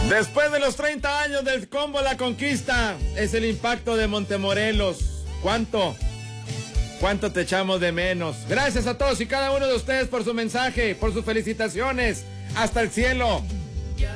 Después de los 30 años del combo La Conquista, es el impacto de Montemorelos. ¿Cuánto te echamos de menos? Gracias a todos y cada uno de ustedes por su mensaje, por sus felicitaciones. Hasta el cielo.